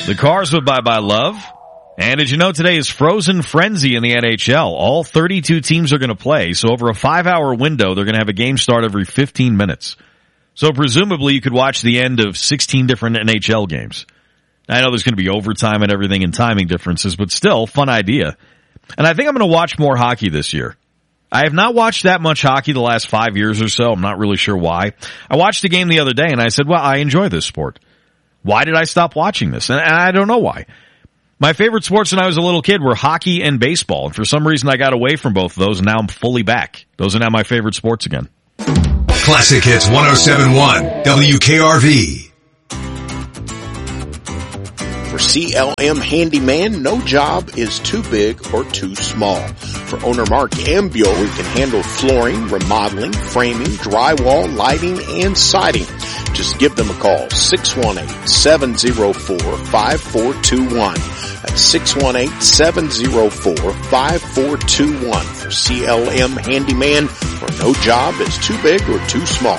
The Cars with Bye Bye Love. And did you know today is Frozen Frenzy in the NHL? All 32 teams are going to play. So over a 5-hour window, they're going to have a game start every 15 minutes. So presumably you could watch the end of 16 different NHL games. I know there's going to be overtime and everything and timing differences, but still, fun idea. And I think I'm going to watch more hockey this year. I have not watched that much hockey the last 5 years or so. I'm not really sure why. I watched a game the other day and I said, well, I enjoy this sport. Why did I stop watching this? And I don't know why. My favorite sports when I was a little kid were hockey and baseball. And for some reason I got away from both of those and now I'm fully back. Those are now my favorite sports again. Classic Hits 107.1 WKRV. For CLM Handyman, no job is too big or too small. For owner Mark Ambio, we can handle flooring, remodeling, framing, drywall, lighting, and siding. Just give them a call, 618-704-5421. That's 618-704-5421 for CLM Handyman, where no job is too big or too small.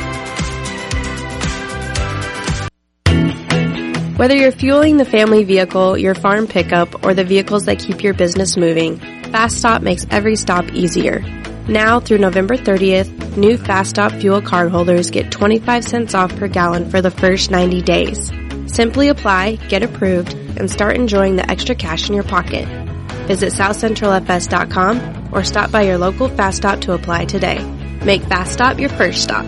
Whether you're fueling the family vehicle, your farm pickup, or the vehicles that keep your business moving, Fast Stop makes every stop easier. Now through November 30th, new Fast Stop fuel cardholders get 25 cents off per gallon for the first 90 days. Simply apply, get approved, and start enjoying the extra cash in your pocket. Visit SouthCentralFS.com or stop by your local Fast Stop to apply today. Make Fast Stop your first stop.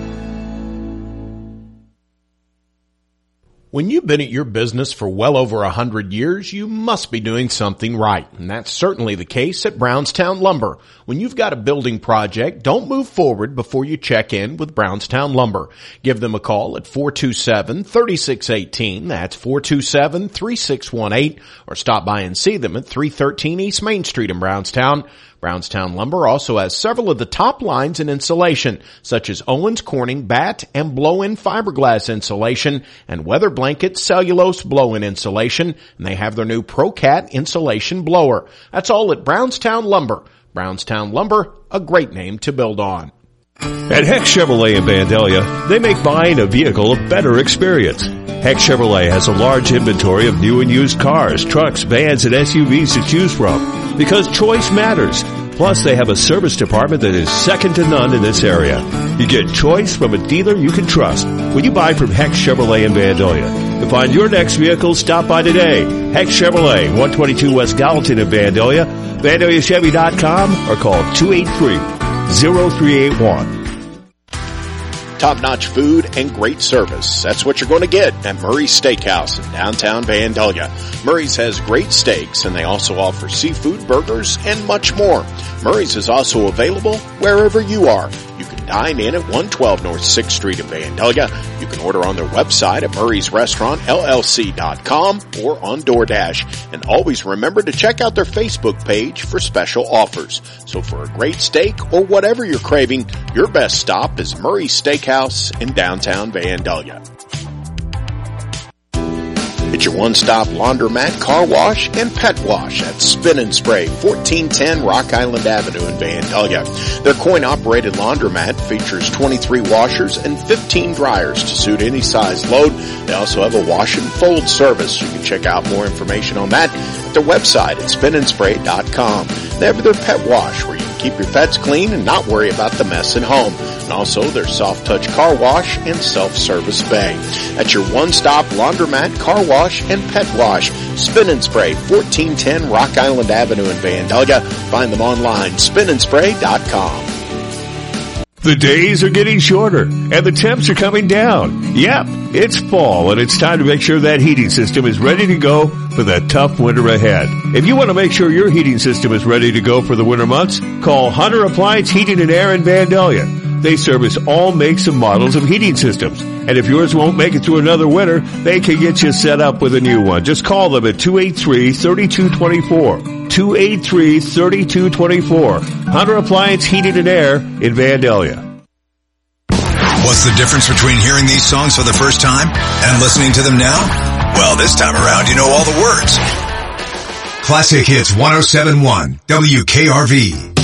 When you've been at your business for well over 100 years, you must be doing something right. And that's certainly the case at Brownstown Lumber. When you've got a building project, don't move forward before you check in with Brownstown Lumber. Give them a call at 427-3618. That's 427-3618. Or stop by and see them at 313 East Main Street in Brownstown. Brownstown Lumber also has several of the top lines in insulation, such as Owens Corning batt and blow-in fiberglass insulation and weather blanket cellulose blow-in insulation, and they have their new ProCat insulation blower. That's all at Brownstown Lumber. Brownstown Lumber, a great name to build on. At Heck Chevrolet in Vandalia, they make buying a vehicle a better experience. Heck Chevrolet has a large inventory of new and used cars, trucks, vans, and SUVs to choose from because choice matters. Plus, they have a service department that is second to none in this area. You get choice from a dealer you can trust when you buy from Heck Chevrolet in Vandalia. To find your next vehicle, stop by today. Heck Chevrolet, 122 West Gallatin in Vandalia, VandaliaChevy.com, or call 283-0381. Top-notch food and great service. That's what you're going to get at Murray's Steakhouse in downtown Vandalia. Murray's has great steaks, and they also offer seafood, burgers, and much more. Murray's is also available wherever you are. You can dine in at 112 North 6th Street in Vandalia. You can order on their website at murraysrestaurantllc.com or on DoorDash. And always remember to check out their Facebook page for special offers. So for a great steak or whatever you're craving, your best stop is Murray's Steakhouse in downtown Vandalia. It's your one-stop laundromat, car wash, and pet wash at Spin and Spray, 1410 Rock Island Avenue in Vandalia. Their coin-operated laundromat features 23 washers and 15 dryers to suit any size load. They also have a wash and fold service. You can check out more information on that at their website at spinandspray.com. They have their pet wash where you can keep your pets clean and not worry about the mess at home. And also their soft touch car wash and self-service bay. That's your one-stop laundromat, car wash, and pet wash. Spin and Spray, 1410 Rock Island Avenue in Vandalia. Find them online, spinandspray.com. The days are getting shorter, and the temps are coming down. Yep, it's fall, and it's time to make sure that heating system is ready to go for the tough winter ahead. If you want to make sure your heating system is ready to go for the winter months, call Hunter Appliance Heating and Air in Vandalia. They service all makes and models of heating systems. And if yours won't make it through another winter, they can get you set up with a new one. Just call them at 283-3224. 283-3224. Hunter Appliance Heating and Air in Vandalia. What's the difference between hearing these songs for the first time and listening to them now? Well, this time around, you know all the words. Classic Hits 107.1 WKRV.